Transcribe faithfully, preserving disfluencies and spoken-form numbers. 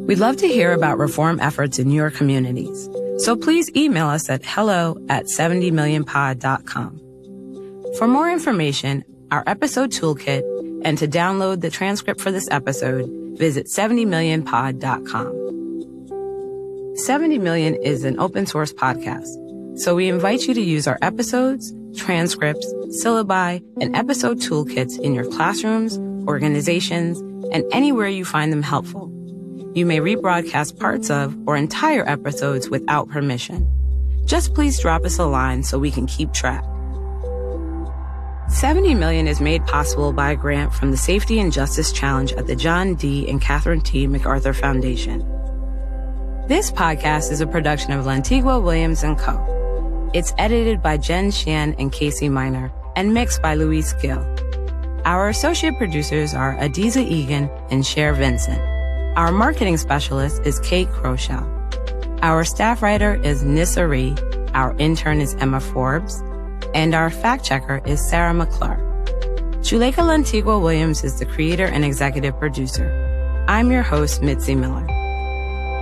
We'd love to hear about reform efforts in your communities. So please email us at hello at seventy million pod dot com. For more information, our episode toolkit, and to download the transcript for this episode, visit seventy million pod dot com. seventy million is an open source podcast, so we invite you to use our episodes, transcripts, syllabi, and episode toolkits in your classrooms, organizations, and anywhere you find them helpful. You may rebroadcast parts of or entire episodes without permission. Just please drop us a line so we can keep track. seventy million is made possible by a grant from the Safety and Justice Challenge at the John D. and Catherine T. MacArthur Foundation. This podcast is a production of Lantigua Williams and Co. It's edited by Jen Xian and Casey Miner and mixed by Luis Gill. Our associate producers are Adiza Egan and Cher Vincent. Our marketing specialist is Kate Crochell. Our staff writer is Nissa Ree. Our intern is Emma Forbes. And our fact checker is Sarah McClure. Juleka Lantigua Williams is the creator and executive producer. I'm your host, Mitzi Miller.